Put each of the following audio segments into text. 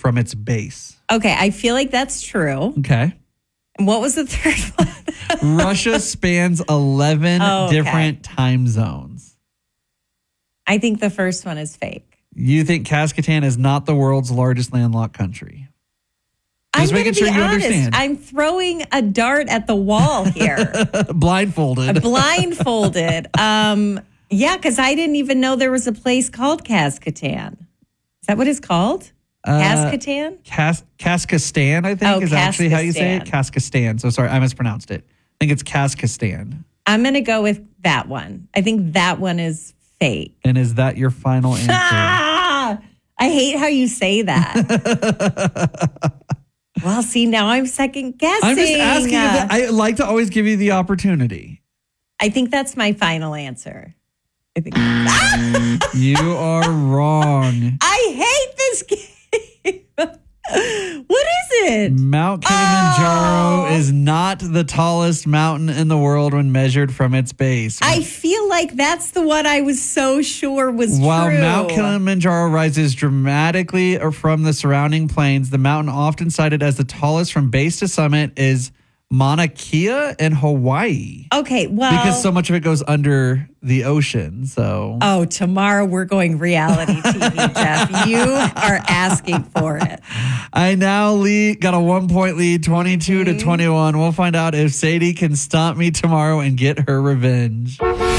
from its base. Okay, I feel like that's true. Okay. And what was the third one? Russia spans 11 different time zones. I think the first one is fake. You think Kazakhstan is not the world's largest landlocked country? Just making sure you understand. I'm throwing a dart at the wall here. Blindfolded. Blindfolded. Yeah, because I didn't even know there was a place called Kazakhstan. Is that what it's called? Kazakhstan? Kazakhstan, I think, is actually how you say it. Kazakhstan. So sorry, I mispronounced it. I think it's Kazakhstan. I'm going to go with that one. I think that one is fake. And is that your final answer? I hate how you say that. Well, see, now I'm second guessing. I'm just asking. I like to always give you the opportunity. I think that's my final answer. I think you are wrong. I hate this game. What is it? Mount Kilimanjaro is not the tallest mountain in the world when measured from its base. I feel like that's the one I was so sure was true. While Mount Kilimanjaro rises dramatically from the surrounding plains, the mountain often cited as the tallest from base to summit is Mauna Kea in Hawaii. Okay, well... because so much of it goes under the ocean, so... Oh, tomorrow we're going reality TV, Jeff. You are asking for it. I now got a 1-point lead, 22 to 21. We'll find out if Sadie can stomp me tomorrow and get her revenge.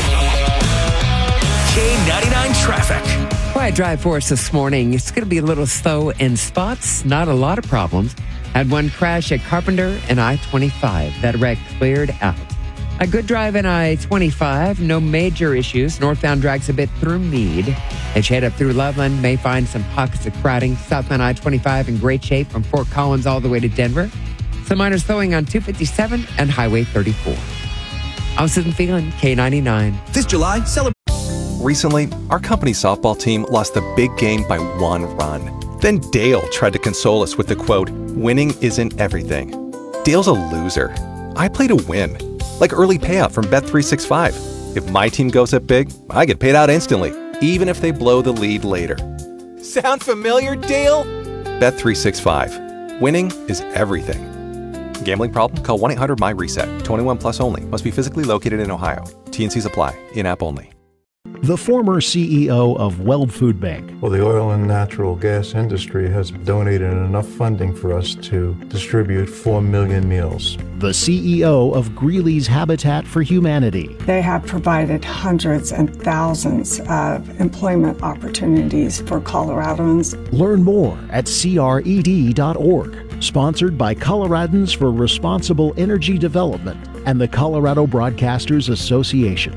K99 traffic. Quiet drive for us this morning. It's going to be a little slow in spots, not a lot of problems. Had one crash at Carpenter and I-25. That wreck cleared out. A good drive in I-25. No major issues. Northbound drags a bit through Meade. As you head up through Loveland, may find some pockets of crowding. Southbound I-25 in great shape from Fort Collins all the way to Denver. Some minor slowing on 257 and Highway 34. I'm Susan Phelan, K99. This July, celebrate. Recently, our company softball team lost the big game by 1 run. Then Dale tried to console us with the quote, "Winning isn't everything." Dale's a loser. I play to win. Like early payout from Bet365. If my team goes up big, I get paid out instantly, even if they blow the lead later. Sound familiar, Dale? Bet365. Winning is everything. Gambling problem? Call 1-800-MY-RESET. 21 plus only. Must be physically located in Ohio. T&Cs apply. In-app only. The former CEO of Weld Food Bank. Well, the oil and natural gas industry has donated enough funding for us to distribute 4 million meals. The CEO of Greeley's Habitat for Humanity. They have provided hundreds and thousands of employment opportunities for Coloradans. Learn more at cred.org. Sponsored by Coloradans for Responsible Energy Development and the Colorado Broadcasters Association.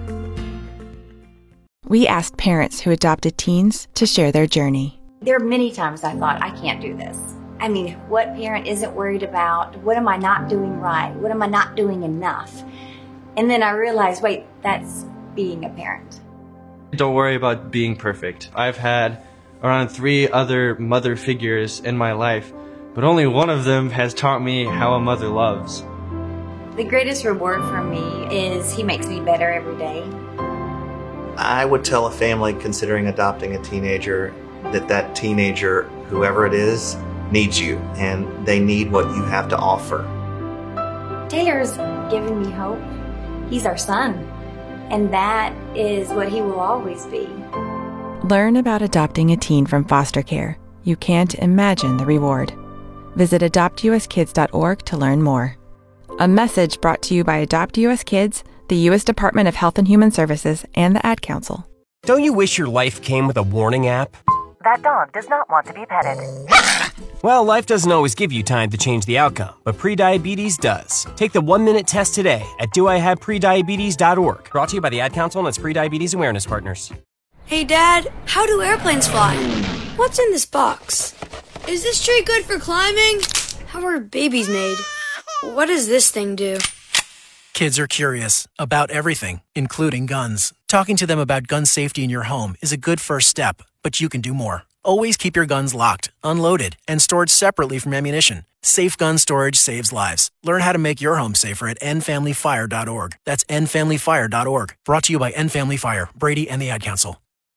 We asked parents who adopted teens to share their journey. There are many times I thought, I can't do this. I mean, what parent isn't worried about, what am I not doing right? What am I not doing enough? And then I realized, wait, that's being a parent. Don't worry about being perfect. I've had around 3 other mother figures in my life, but only one of them has taught me how a mother loves. The greatest reward for me is he makes me better every day. I would tell a family considering adopting a teenager that teenager, whoever it is, needs you, and they need what you have to offer. Taylor's given me hope. He's our son, and that is what he will always be. Learn about adopting a teen from foster care. You can't imagine the reward. Visit adoptuskids.org to learn more. A message brought to you by Adopt US Kids, the U.S. Department of Health and Human Services, and the Ad Council. Don't you wish your life came with a warning app? That dog does not want to be petted. Well, life doesn't always give you time to change the outcome, but prediabetes does. Take the 1-minute test today at doihaveprediabetes.org. Brought to you by the Ad Council and its Prediabetes Awareness Partners. Hey, Dad, how do airplanes fly? What's in this box? Is this tree good for climbing? How are babies made? What does this thing do? Kids are curious about everything, including guns. Talking to them about gun safety in your home is a good first step, but you can do more. Always keep your guns locked, unloaded, and stored separately from ammunition. Safe gun storage saves lives. Learn how to make your home safer at endfamilyfire.org. That's endfamilyfire.org. Brought to you by End Family Fire, Brady, and the Ad Council.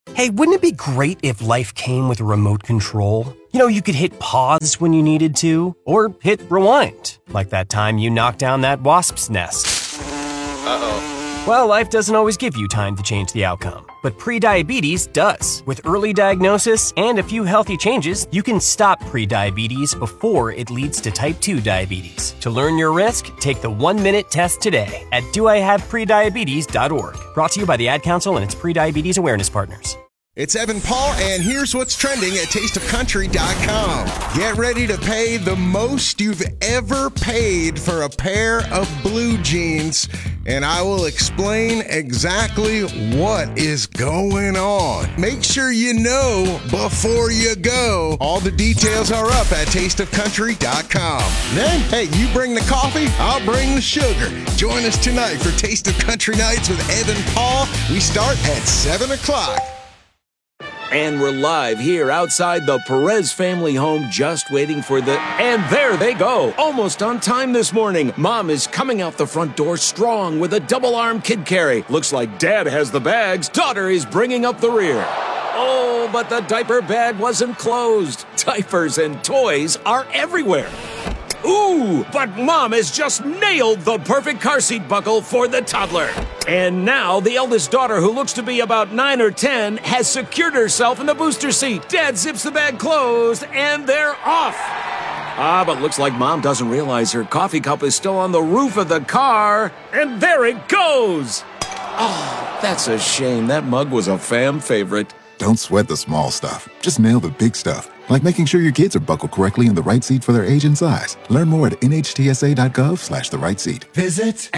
Hey, wouldn't it be great if life came with a remote control? You know, you could hit pause when you needed to, or hit rewind, like that time you knocked down that wasp's nest. Uh-oh. Well, life doesn't always give you time to change the outcome, but prediabetes does. With early diagnosis and a few healthy changes, you can stop prediabetes before it leads to type 2 diabetes. To learn your risk, take the 1-minute test today at doihaveprediabetes.org. Brought to you by the Ad Council and its prediabetes awareness partners. It's Evan Paul, and here's what's trending at tasteofcountry.com. Get ready to pay the most you've ever paid for a pair of blue jeans, and I will explain exactly what is going on. Make sure you know before you go. All the details are up at tasteofcountry.com. Then, hey, you bring the coffee, I'll bring the sugar. Join us tonight for Taste of Country Nights with Evan Paul. We start at 7 o'clock. And we're live here outside the Perez family home, just waiting for the... And there they go! Almost on time this morning. Mom is coming out the front door strong with a double-arm kid carry. Looks like Dad has the bags. Daughter is bringing up the rear. Oh, but the diaper bag wasn't closed. Diapers and toys are everywhere. Ooh, but Mom has just nailed the perfect car seat buckle for the toddler. And now the eldest daughter, who looks to be about 9 or 10, has secured herself in the booster seat. Dad zips the bag closed, and they're off. But looks like Mom doesn't realize her coffee cup is still on the roof of the car. And there it goes. Oh, that's a shame. That mug was a fam favorite. Don't sweat the small stuff. Just nail the big stuff. Like making sure your kids are buckled correctly in the right seat for their age and size. Learn more at nhtsa.gov/the right seat. Visit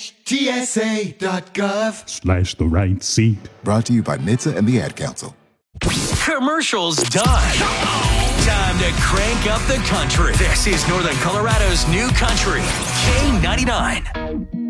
nhtsa.gov/the right seat. Brought to you by NHTSA and the Ad Council. Commercials done. Time to crank up the country. This is Northern Colorado's new country, K99.